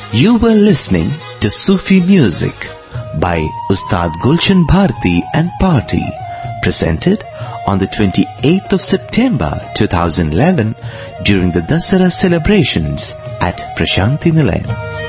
You were listening to Sufi music by Ustad Gulshan Bharti and Party, presented on the 28th of September 2011 during the Dasara celebrations at Prashanti Nilayam.